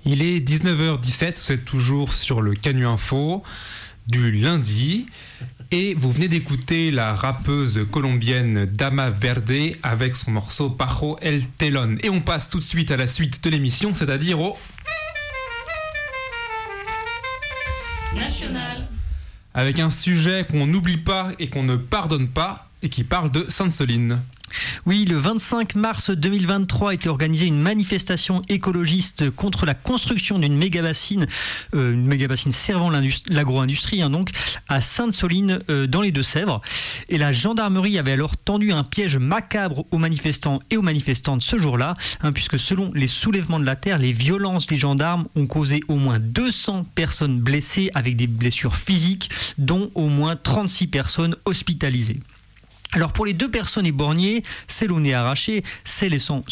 Il est 19h17, vous êtes toujours sur le Canu Info du lundi et vous venez d'écouter la rappeuse colombienne Dama Verde avec son morceau Bajo el Telón. Et on passe tout de suite à la suite de l'émission, c'est-à-dire au National. Avec un sujet qu'on n'oublie pas et qu'on ne pardonne pas et qui parle de Sainte-Soline. Oui, le 25 mars 2023 a été organisée une manifestation écologiste contre la construction d'une méga-bassine servant l'agro-industrie, donc, à Sainte-Soline dans les Deux-Sèvres. Et la gendarmerie avait alors tendu un piège macabre aux manifestants et aux manifestantes ce jour-là, puisque selon les soulèvements de la terre, les violences des gendarmes ont causé au moins 200 personnes blessées avec des blessures physiques, dont au moins 36 personnes hospitalisées. Alors pour les 2 personnes éborgnées, celle au nez arraché, celle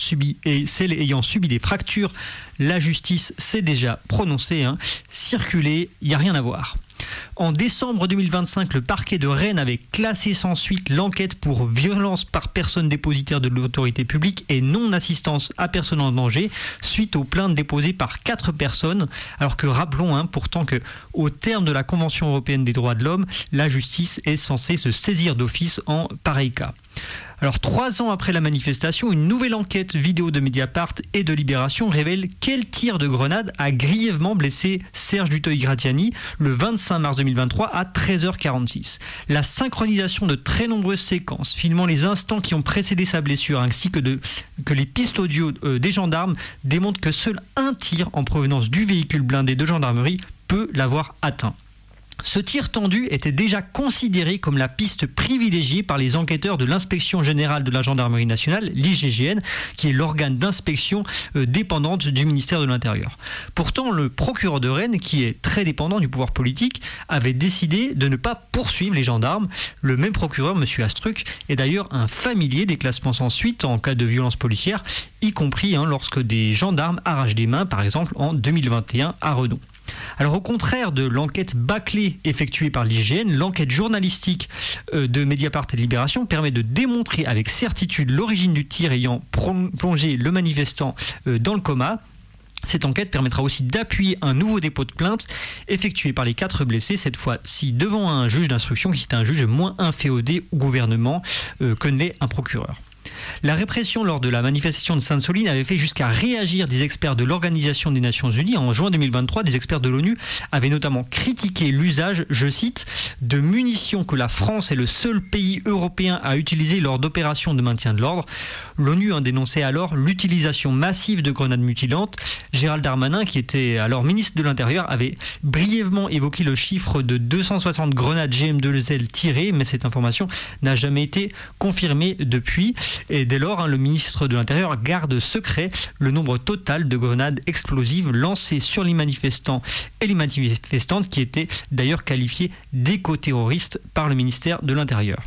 ayant subi des fractures, la justice s'est déjà prononcée. Circuler, il n'y a rien à voir. En décembre 2025, le parquet de Rennes avait classé sans suite l'enquête pour violence par personne dépositaire de l'autorité publique et non-assistance à personne en danger suite aux plaintes déposées par 4 personnes. Alors que rappelons pourtant qu'au terme de la Convention européenne des droits de l'homme, la justice est censée se saisir d'office en pareil cas. Alors 3 ans après la manifestation, une nouvelle enquête vidéo de Mediapart et de Libération révèle quel tir de grenade a grièvement blessé Serge Duteuil-Gratiani le 25 mars 2023 à 13h46. La synchronisation de très nombreuses séquences filmant les instants qui ont précédé sa blessure ainsi que les pistes audio des gendarmes démontrent que seul un tir en provenance du véhicule blindé de gendarmerie peut l'avoir atteint. Ce tir tendu était déjà considéré comme la piste privilégiée par les enquêteurs de l'Inspection Générale de la Gendarmerie Nationale, l'IGGN, qui est l'organe d'inspection dépendante du ministère de l'Intérieur. Pourtant, le procureur de Rennes, qui est très dépendant du pouvoir politique, avait décidé de ne pas poursuivre les gendarmes. Le même procureur, M. Astruc, est d'ailleurs un familier des classements sans suite en cas de violence policière, y compris lorsque des gendarmes arrachent des mains, par exemple en 2021 à Redon. Alors au contraire de l'enquête bâclée effectuée par l'IGN, l'enquête journalistique de Mediapart et de Libération permet de démontrer avec certitude l'origine du tir ayant plongé le manifestant dans le coma. Cette enquête permettra aussi d'appuyer un nouveau dépôt de plainte effectué par les 4 blessés, cette fois-ci devant un juge d'instruction qui est un juge moins inféodé au gouvernement que n'est un procureur. La répression lors de la manifestation de Sainte-Soline avait fait jusqu'à réagir des experts de l'Organisation des Nations Unies. En juin 2023, des experts de l'ONU avaient notamment critiqué l'usage, je cite, de munitions que la France est le seul pays européen à utiliser lors d'opérations de maintien de l'ordre. L'ONU dénonçait alors l'utilisation massive de grenades mutilantes. Gérald Darmanin, qui était alors ministre de l'Intérieur, avait brièvement évoqué le chiffre de 260 grenades GM2L tirées, mais cette information n'a jamais été confirmée depuis. Et dès lors, le ministre de l'Intérieur garde secret le nombre total de grenades explosives lancées sur les manifestants et les manifestantes qui étaient d'ailleurs qualifiés d'éco-terroristes par le ministère de l'Intérieur.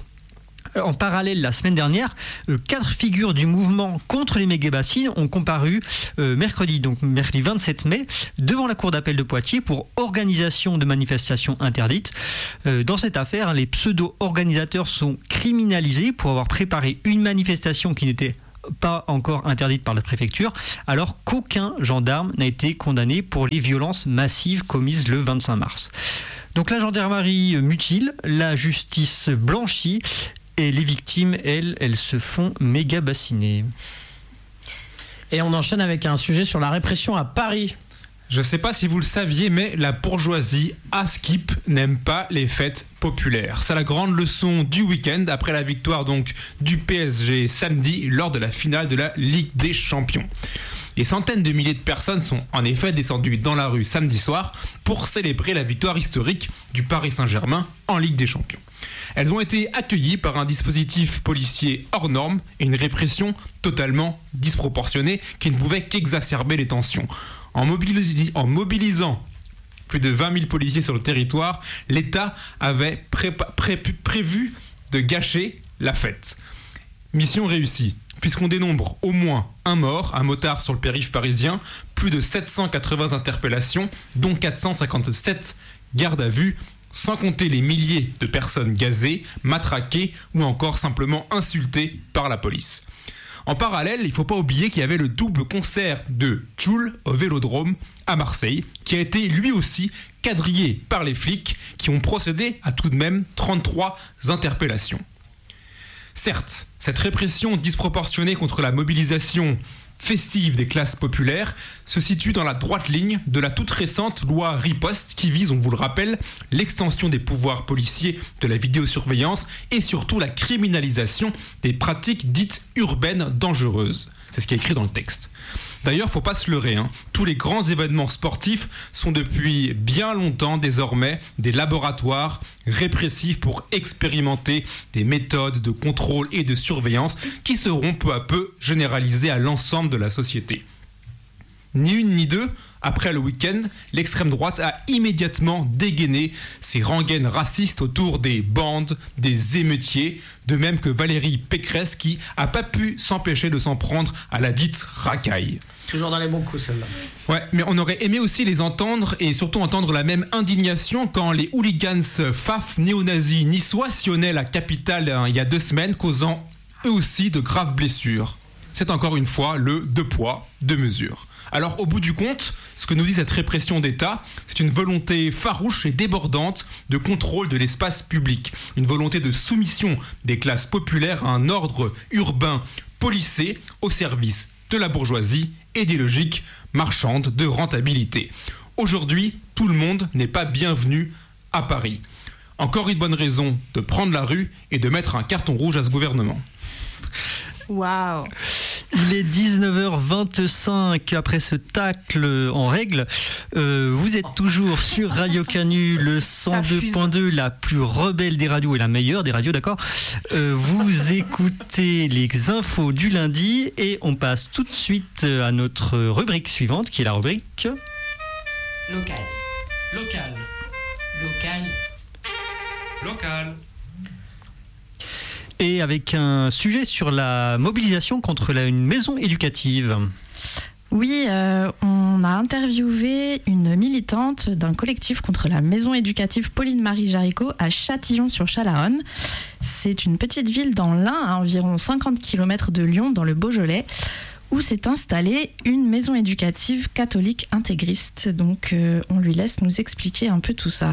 En parallèle, la semaine dernière, 4 figures du mouvement contre les méga-bassines ont comparu mercredi 27 mai, devant la cour d'appel de Poitiers pour organisation de manifestations interdites. Dans cette affaire, les pseudo-organisateurs sont criminalisés pour avoir préparé une manifestation qui n'était pas encore interdite par la préfecture, alors qu'aucun gendarme n'a été condamné pour les violences massives commises le 25 mars. Donc la gendarmerie mutile, la justice blanchit, et les victimes, elles se font méga bassiner. Et on enchaîne avec un sujet sur la répression à Paris. Je ne sais pas si vous le saviez, mais la bourgeoisie à Skip n'aime pas les fêtes populaires. C'est la grande leçon du week-end après la victoire donc du PSG samedi lors de la finale de la Ligue des Champions. Des centaines de milliers de personnes sont en effet descendues dans la rue samedi soir pour célébrer la victoire historique du Paris Saint-Germain en Ligue des Champions. Elles ont été accueillies par un dispositif policier hors norme et une répression totalement disproportionnée qui ne pouvait qu'exacerber les tensions. En mobilisant plus de 20 000 policiers sur le territoire, l'État avait prévu de gâcher la fête. Mission réussie, puisqu'on dénombre au moins un mort, un motard sur le périph' parisien, plus de 780 interpellations, dont 457 gardes à vue, sans compter les milliers de personnes gazées, matraquées ou encore simplement insultées par la police. En parallèle, il ne faut pas oublier qu'il y avait le double concert de Jul au Vélodrome à Marseille, qui a été lui aussi quadrillé par les flics qui ont procédé à tout de même 33 interpellations. Certes, cette répression disproportionnée contre la mobilisation festive des classes populaires se situe dans la droite ligne de la toute récente loi Riposte qui vise, on vous le rappelle, l'extension des pouvoirs policiers de la vidéosurveillance et surtout la criminalisation des pratiques dites urbaines dangereuses. C'est ce qui est écrit dans le texte. D'ailleurs, faut pas se leurrer, tous les grands événements sportifs sont depuis bien longtemps désormais des laboratoires répressifs pour expérimenter des méthodes de contrôle et de surveillance qui seront peu à peu généralisées à l'ensemble de la société. Ni une ni deux, après le week-end, l'extrême droite a immédiatement dégainé ses rengaines racistes autour des bandes, des émeutiers, de même que Valérie Pécresse qui n'a pas pu s'empêcher de s'en prendre à la dite racaille. Toujours dans les bons coups, celle-là. Ouais, mais on aurait aimé aussi les entendre et surtout entendre la même indignation quand les hooligans FAF néo-nazis niçois sillonnaient la capitale il y a 2 semaines, causant eux aussi de graves blessures. C'est encore une fois le 2 poids, 2 mesures. Alors au bout du compte, ce que nous dit cette répression d'État, c'est une volonté farouche et débordante de contrôle de l'espace public, une volonté de soumission des classes populaires à un ordre urbain policé au service de la bourgeoisie et des logiques marchandes de rentabilité. Aujourd'hui, tout le monde n'est pas bienvenu à Paris. Encore une bonne raison de prendre la rue et de mettre un carton rouge à ce gouvernement. Waouh! Il est 19h25 après ce tacle en règle. Vous êtes toujours sur Radio Canu, le 102.2, la plus rebelle des radios et la meilleure des radios, d'accord? Vous écoutez les infos du lundi et on passe tout de suite à notre rubrique suivante qui est la rubrique... Local. Local. Local. Local. Et avec un sujet sur la mobilisation contre une maison éducative. Oui, on a interviewé une militante d'un collectif contre la maison éducative Pauline-Marie Jaricot à Châtillon-sur-Chalaronne. C'est une petite ville dans l'Ain, à environ 50 km de Lyon, dans le Beaujolais, où s'est installée une maison éducative catholique intégriste. Donc on lui laisse nous expliquer un peu tout ça.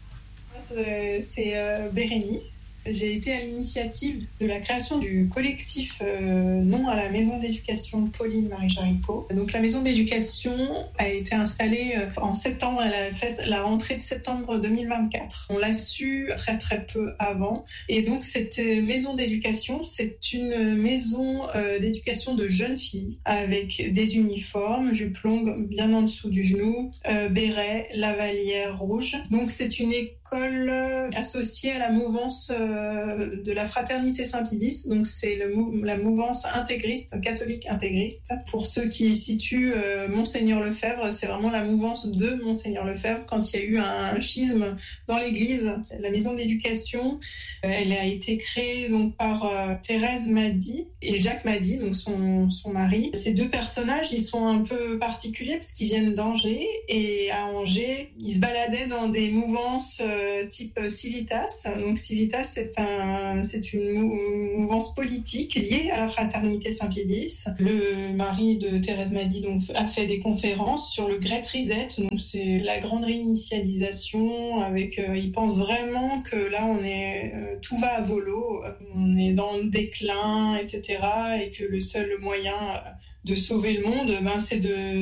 C'est Bérénice. J'ai été à l'initiative de la création du collectif Non à la maison d'éducation Pauline-Marie Jaricot. Donc la maison d'éducation a été installée en septembre, elle a fait la rentrée de septembre 2024. On l'a su très très peu avant. Et donc cette maison d'éducation, c'est une maison d'éducation de jeunes filles avec des uniformes, jupe longue bien en dessous du genou, béret, lavalière rouge. Donc c'est une école associée à la mouvance de la fraternité Saint-Pédis, donc c'est la mouvance intégriste, catholique intégriste. Pour ceux qui situent Monseigneur Lefebvre, c'est vraiment la mouvance de Monseigneur Lefebvre quand il y a eu un schisme dans l'église. La maison d'éducation, elle a été créée donc par Thérèse Mady et Jacques Mady, donc son mari. Ces 2 personnages, ils sont un peu particuliers parce qu'ils viennent d'Angers, et à Angers, ils se baladaient dans des mouvances type Civitas. Donc Civitas, c'est une mouvance politique liée à la fraternité Saint-Pédis. Le mari de Thérèse Mady donc a fait des conférences sur le Great Reset. Donc c'est la grande réinitialisation. Avec, il pense vraiment que là tout va à volo, on est dans le déclin, etc. Et que le seul moyen de sauver le monde, c'est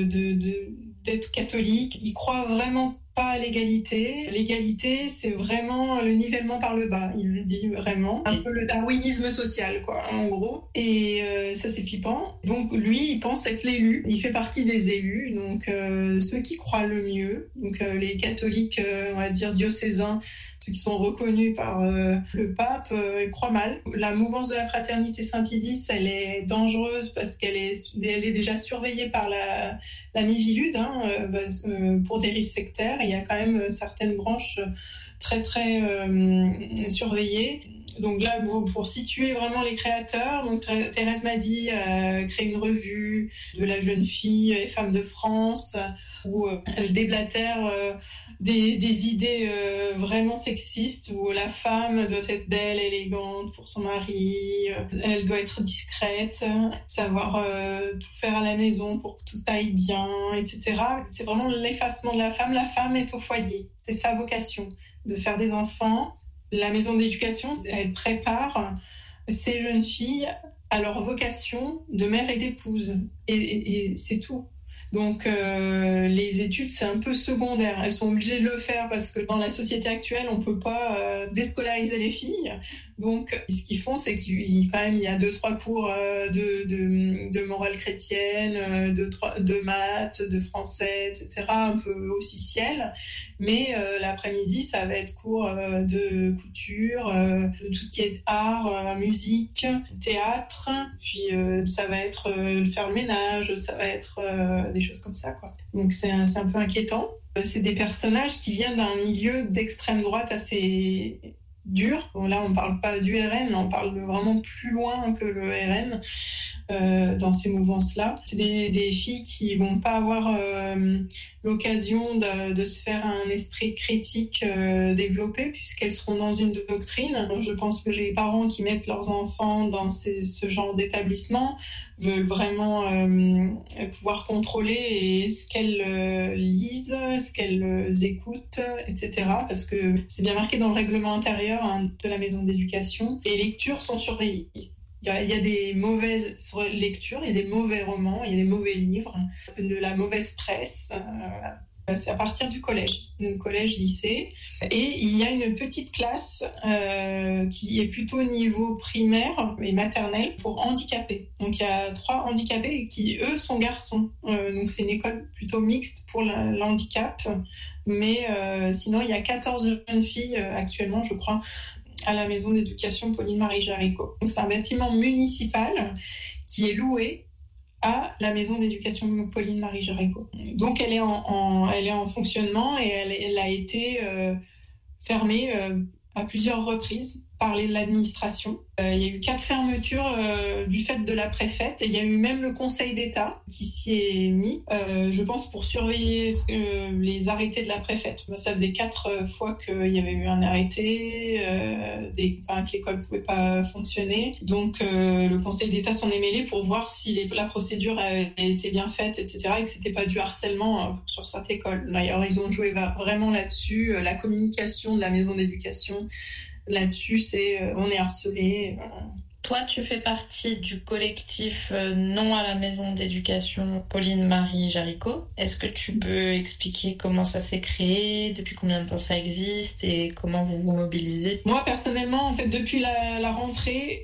d'être catholique. Il croit vraiment pas à l'égalité. L'égalité, c'est vraiment le nivellement par le bas, il le dit vraiment. Un peu le darwinisme social, quoi, en gros. Et ça, c'est flippant. Donc, lui, il pense être l'élu. Il fait partie des élus, donc ceux qui croient le mieux. Donc, les catholiques, on va dire, diocésains, ceux qui sont reconnus par le pape, croient mal. La mouvance de la fraternité Saint-Pédis, elle est dangereuse parce qu'elle est déjà surveillée par la Mivilude pour dérives sectaires. Il y a quand même certaines branches très très surveillées. Donc là, pour situer vraiment les créateurs, donc Thérèse Madi a créé une revue de la jeune fille et femme de France où elle déblatère des idées vraiment sexistes où la femme doit être belle, élégante pour son mari, elle doit être discrète, savoir tout faire à la maison pour que tout aille bien, etc. C'est vraiment l'effacement de la femme. La femme est au foyer, c'est sa vocation de faire des enfants. La maison d'éducation, elle prépare ces jeunes filles à leur vocation de mère et d'épouse. Et c'est tout. Donc les études, c'est un peu secondaire. Elles sont obligées de le faire parce que dans la société actuelle, on peut pas déscolariser les filles. Donc ce qu'ils font, c'est qu'il y a 2-3 cours de morale chrétienne, de maths, de français, etc. Un peu aussi ciel. Mais l'après-midi, ça va être cours de couture, de tout ce qui est art, musique, théâtre. Puis ça va être faire le ménage, ça va être des choses comme ça, quoi. Donc c'est un peu inquiétant. C'est des personnages qui viennent d'un milieu d'extrême droite assez dur. Bon, là, on parle pas du RN, on parle vraiment plus loin que le RN dans ces mouvances-là. C'est des filles qui vont pas avoir l'occasion de se faire un esprit critique développé puisqu'elles seront dans une doctrine. Donc, je pense que les parents qui mettent leurs enfants dans ce genre d'établissement veulent vraiment pouvoir contrôler ce qu'elles lisent, ce qu'elles écoutent, etc. Parce que c'est bien marqué dans le règlement intérieur de la maison d'éducation. Les lectures sont surveillées. Il y a des mauvaises lectures, il y a des mauvais romans, il y a des mauvais livres, de la mauvaise presse. C'est à partir du collège, lycée. Et il y a une petite classe qui est plutôt niveau primaire et maternelle pour handicapés. Donc il y a 3 handicapés qui, eux, sont garçons. Donc c'est une école plutôt mixte pour l'handicap. Mais sinon, il y a 14 jeunes filles actuellement, je crois, à la maison d'éducation Pauline-Marie Jaricot. Donc c'est un bâtiment municipal qui est loué à la maison d'éducation Pauline-Marie Jaricot. Donc elle est en fonctionnement et elle a été fermée à plusieurs reprises par l'administration. Il y a eu 4 fermetures du fait de la préfète et il y a eu même le Conseil d'État qui s'y est mis, je pense, pour surveiller les arrêtés de la préfète. Ça faisait 4 fois qu'il y avait eu un arrêté, que l'école ne pouvait pas fonctionner. Donc le Conseil d'État s'en est mêlé pour voir si la procédure avait été bien faite, etc., et que c'était pas du harcèlement sur cette école. D'ailleurs, ils ont joué vraiment là-dessus. La communication de la maison d'éducation là-dessus, c'est on est harcelé. Toi, tu fais partie du collectif Non à la maison d'éducation Pauline-Marie Jaricot. Est-ce que tu peux expliquer comment ça s'est créé, depuis combien de temps ça existe et comment vous vous mobilisez ? Moi, personnellement, en fait, depuis la rentrée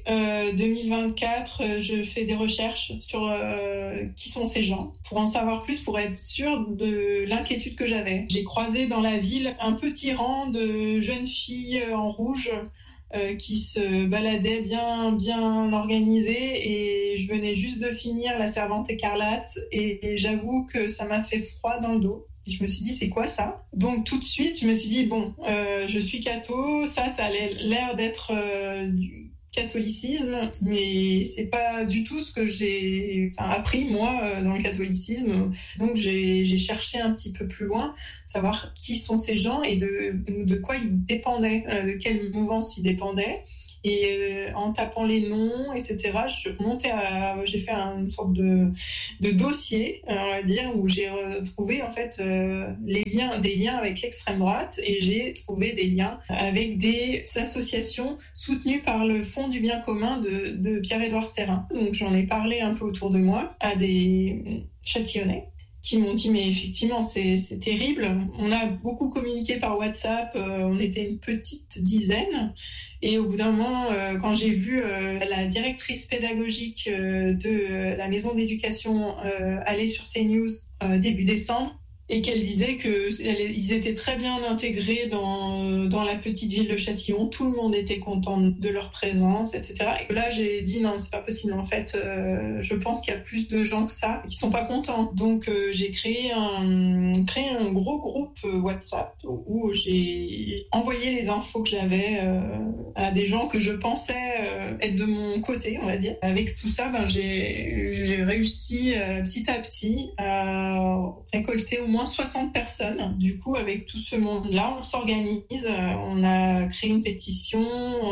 2024, je fais des recherches sur qui sont ces gens, pour en savoir plus, pour être sûre de l'inquiétude que j'avais. J'ai croisé dans la ville un petit rang de jeunes filles en rouge qui se baladaient bien organisées, et je venais juste de finir La Servante écarlate et j'avoue que ça m'a fait froid dans le dos. Et je me suis dit, c'est quoi ça ? Donc tout de suite, je me suis dit, bon, je suis catho, ça a l'air d'être du catholicisme, mais c'est pas du tout ce que j'ai appris moi dans le catholicisme. Donc j'ai cherché un petit peu plus loin, savoir qui sont ces gens et de quoi ils dépendaient, de quelle mouvance ils dépendaient. Et en tapant les noms, etc., j'ai fait une sorte de dossier, on va dire, où j'ai retrouvé en fait des liens avec l'extrême droite, et j'ai trouvé des liens avec des associations soutenues par le Fonds du bien commun de Pierre-Édouard Sterrin. Donc j'en ai parlé un peu autour de moi à des Châtillonnais qui m'ont dit, mais effectivement, c'est terrible. On a beaucoup communiqué par WhatsApp, on était une petite dizaine. Et au bout d'un moment, quand j'ai vu la directrice pédagogique de la maison d'éducation aller sur CNews début décembre, et qu'elle disait qu'ils étaient très bien intégrés dans la petite ville de Châtillon. Tout le monde était content de leur présence, etc. Et là, j'ai dit non, c'est pas possible. En fait, je pense qu'il y a plus de gens que ça qui sont pas contents. Donc, j'ai créé un gros groupe WhatsApp où j'ai envoyé les infos que j'avais à des gens que je pensais être de mon côté, on va dire. Avec tout ça, j'ai réussi petit à petit à récolter au moins 60 personnes. Du coup, avec tout ce monde-là, on s'organise. On a créé une pétition.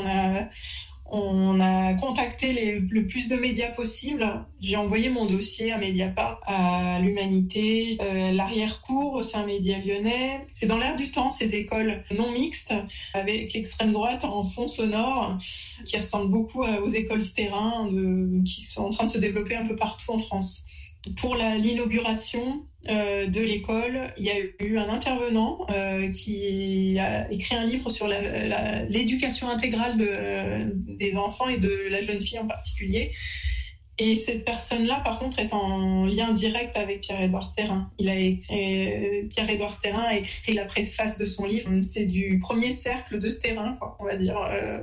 On a contacté le plus de médias possible. J'ai envoyé mon dossier à Mediapart, à l'Humanité, l'Arrière-Cour, c'est un média lyonnais. C'est dans l'air du temps, ces écoles non mixtes, avec l'extrême droite en fond sonore, qui ressemble beaucoup aux écoles Stérin, qui sont en train de se développer un peu partout en France. Pour l'inauguration de l'école, il y a eu un intervenant qui a écrit un livre sur l'éducation intégrale des enfants et de la jeune fille en particulier. Et cette personne-là, par contre, est en lien direct avec Pierre-Édouard Stérin. Pierre-Édouard Stérin a écrit la préface de son livre. C'est du premier cercle de Stérin, quoi, on va dire,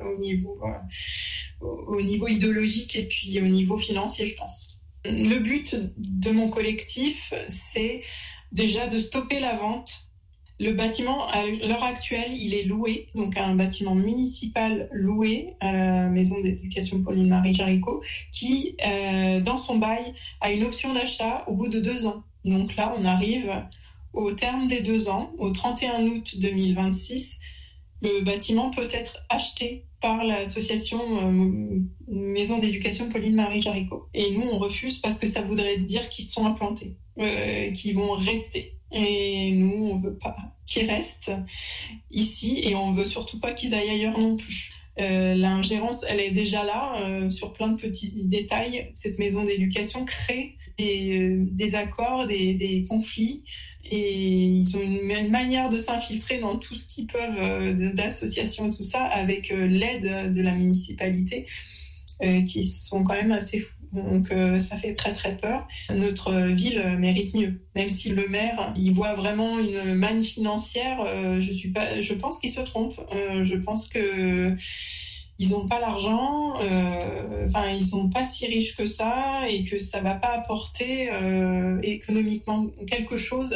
au niveau idéologique et puis au niveau financier, je pense. Le but de mon collectif, c'est déjà de stopper la vente. Le bâtiment, à l'heure actuelle, il est loué, donc un bâtiment municipal loué à la Maison d'éducation Pauline-Marie Jaricot, qui, dans son bail, a une option d'achat au bout de 2 ans. Donc là, on arrive au terme des 2 ans, au 31 août 2026, le bâtiment peut être acheté par l'association Maison d'éducation Pauline-Marie Jaricot. Et nous, on refuse parce que ça voudrait dire qu'ils sont implantés, qu'ils vont rester. Et nous, on veut pas qu'ils restent ici et on veut surtout pas qu'ils aillent ailleurs non plus. L'ingérence, elle est déjà là sur plein de petits détails. Cette maison d'éducation crée des accords, des conflits, et ils ont une manière de s'infiltrer dans tout ce qu'ils peuvent d'associations et tout ça avec l'aide de la municipalité qui sont quand même assez fous. Donc ça fait très très peur. Notre ville mérite mieux. Même si le maire, il voit vraiment une manne financière, je pense qu'il se trompe. Je pense que ils n'ont pas l'argent, ils sont pas si riches que ça et que ça va pas apporter économiquement quelque chose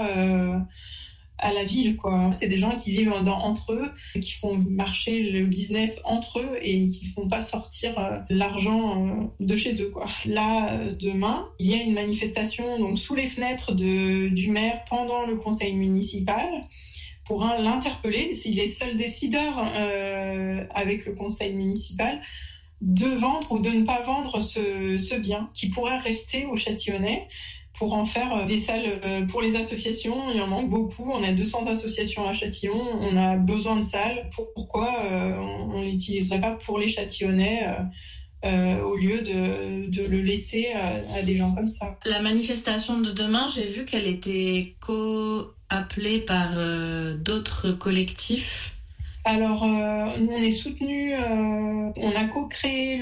à la ville, quoi. C'est des gens qui vivent entre eux, qui font marcher le business entre eux et qui font pas sortir l'argent de chez eux, quoi. Là, demain, il y a une manifestation donc sous les fenêtres du maire pendant le conseil municipal pour l'interpeller. S'il est seul décideur avec le conseil municipal de vendre ou de ne pas vendre ce bien qui pourrait rester aux Châtillonnais pour en faire des salles pour les associations. Il en manque beaucoup. On a 200 associations à Châtillon. On a besoin de salles. Pourquoi on ne l'utiliserait pas pour les Châtillonnais au lieu de le laisser à des gens comme ça? La manifestation de demain, j'ai vu qu'elle était appelée par d'autres collectifs. Alors, nous, on est soutenus. On a co-créé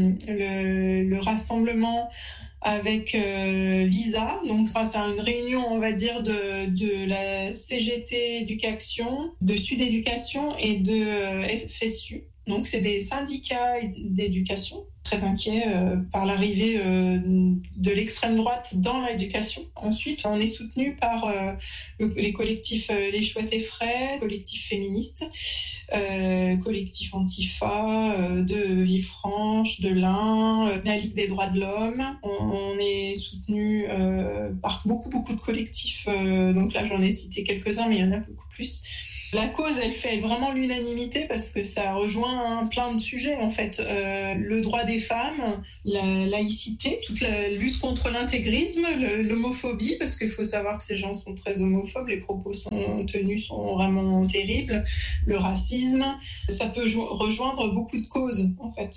le rassemblement avec Visa. Donc, c'est une réunion, on va dire, de la CGT Éducation, de Sud Éducation et de FSU. Donc, c'est des syndicats d'éducation très inquiets par l'arrivée de l'extrême droite dans l'éducation. Ensuite, on est soutenu par les collectifs Les Chouettes et Frais, collectif féministe, collectif Antifa, de Villefranche, de l'Ain, la Ligue des droits de l'homme. On est soutenu par beaucoup de collectifs. Donc là, j'en ai cité quelques-uns, mais il y en a beaucoup plus. La cause, elle fait vraiment l'unanimité parce que ça rejoint plein de sujets, en fait. Le droit des femmes, la laïcité, toute la lutte contre l'intégrisme, l'homophobie, parce qu'il faut savoir que ces gens sont très homophobes, les propos tenus sont vraiment terribles, le racisme. Ça peut rejoindre beaucoup de causes, en fait,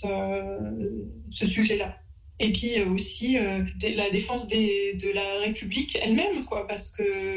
ce sujet-là. Et puis aussi la défense de la République elle-même, quoi, parce que un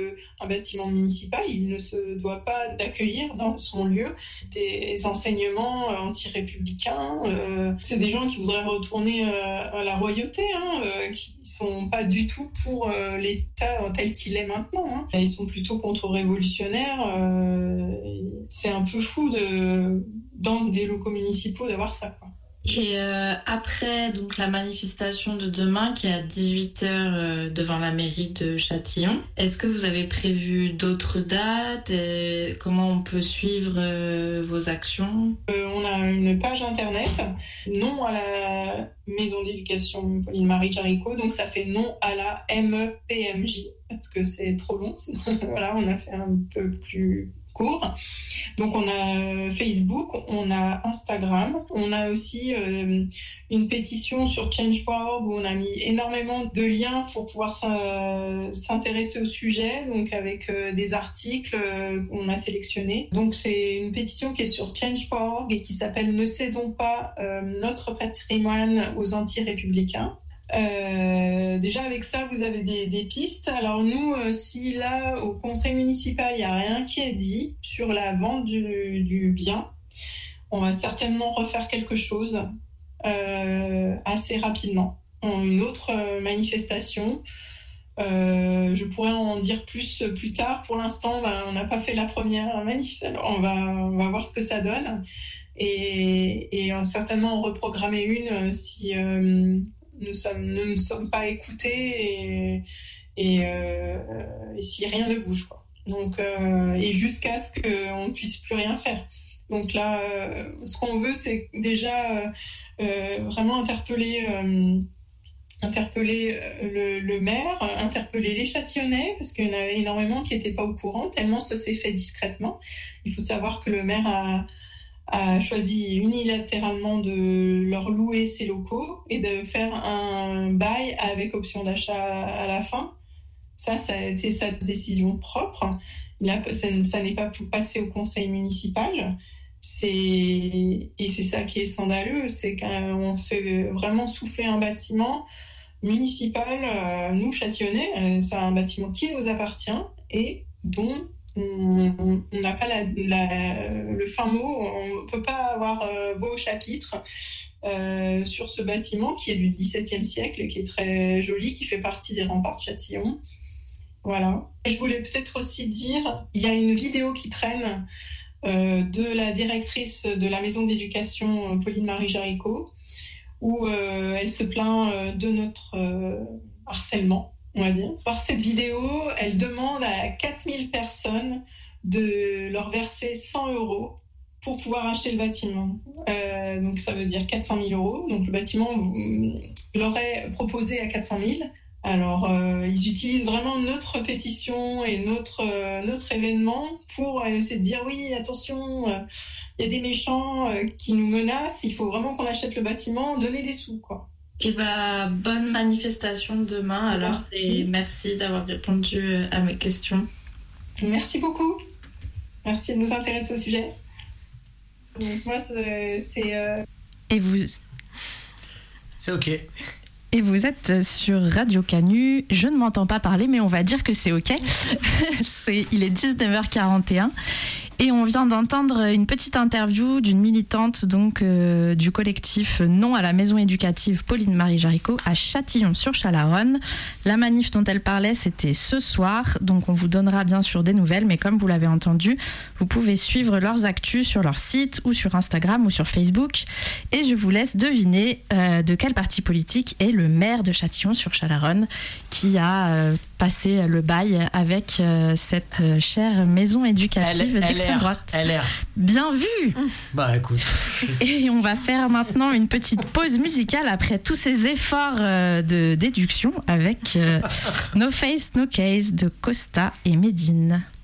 bâtiment municipal, il ne se doit pas d'accueillir dans son lieu des enseignements anti-républicains. C'est des gens qui voudraient retourner à la royauté, qui sont pas du tout pour l'État tel qu'il est maintenant. Ils sont plutôt contre-révolutionnaires. C'est un peu fou dans des locaux municipaux d'avoir ça, quoi. Et après donc la manifestation de demain qui est à 18h devant la mairie de Châtillon, est-ce que vous avez prévu d'autres dates et comment on peut suivre vos actions? On a une page internet, non à la maison d'éducation Pauline-Marie Jaricot, donc ça fait non à la MEPMJ parce que c'est trop long. Voilà, on a fait un peu plus court. Donc on a Facebook, on a Instagram, on a aussi une pétition sur Change.org où on a mis énormément de liens pour pouvoir s'intéresser au sujet, donc avec des articles qu'on a sélectionnés. Donc c'est une pétition qui est sur Change.org et qui s'appelle « Ne cédons pas notre patrimoine aux anti-républicains ». Déjà avec ça vous avez des pistes. Alors nous si là au conseil municipal il n'y a rien qui est dit sur la vente du bien, on va certainement refaire quelque chose assez rapidement, une autre manifestation. Je pourrais en dire plus tard. Pour l'instant on n'a pas fait la première manif, on va voir ce que ça donne et certainement en reprogrammer une si nous ne sommes pas écoutés et si rien ne bouge, quoi. Donc et jusqu'à ce qu'on ne puisse plus rien faire. Donc là, ce qu'on veut, c'est déjà vraiment interpeller le maire, interpeller les Châtillonnais, parce qu'il y en a énormément qui n'étaient pas au courant, tellement ça s'est fait discrètement. Il faut savoir que le maire a choisi unilatéralement de leur louer ses locaux et de faire un bail avec option d'achat à la fin. Ça a été sa décision propre. Là, ça n'est pas passé au conseil municipal. Et c'est ça qui est scandaleux, c'est qu'on se fait vraiment souffler un bâtiment municipal, nous Châtillonnais, c'est un bâtiment qui nous appartient et dont on n'a pas le fin mot, on ne peut pas avoir voix au chapitre sur ce bâtiment qui est du XVIIe siècle et qui est très joli, qui fait partie des remparts de Châtillon. Voilà. Et je voulais peut-être aussi dire, il y a une vidéo qui traîne de la directrice de la maison d'éducation Pauline-Marie Jaricot où elle se plaint de notre harcèlement, on va dire. Par cette vidéo, elle demande à 4000 personnes de leur verser 100 € pour pouvoir acheter le bâtiment. Donc ça veut dire 400 000 €. Donc le bâtiment l'aurait proposé à 400 000. Alors ils utilisent vraiment notre pétition et notre événement pour essayer de dire oui, attention, il y a des méchants qui nous menacent, il faut vraiment qu'on achète le bâtiment, donnez des sous, quoi. Et bonne manifestation demain alors, et merci d'avoir répondu à mes questions. Merci beaucoup. Merci de nous intéresser au sujet. Donc, moi, c'est... Et vous... C'est OK. Et vous êtes sur Radio Canu. Je ne m'entends pas parler, mais on va dire que c'est OK. Il est 19h41. Et on vient d'entendre une petite interview d'une militante donc, du collectif Non à la maison éducative Pauline-Marie Jaricot à Châtillon-sur-Chalaronne. La manif dont elle parlait, c'était ce soir. Donc on vous donnera bien sûr des nouvelles, mais comme vous l'avez entendu, vous pouvez suivre leurs actus sur leur site ou sur Instagram ou sur Facebook. Et je vous laisse deviner de quel parti politique est le maire de Châtillon-sur-Chalaronne qui a passé le bail avec cette chère maison éducative d'extrême droite. LR. Bien vu. Bah écoute. Et on va faire maintenant une petite pause musicale après tous ces efforts de déduction avec No Face No Case de Costa et Medine.